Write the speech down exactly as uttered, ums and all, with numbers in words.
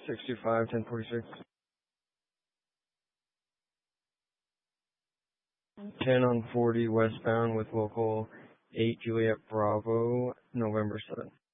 six two five, ten forty-six. ten on forty westbound with local eight Juliet Bravo, November seventh.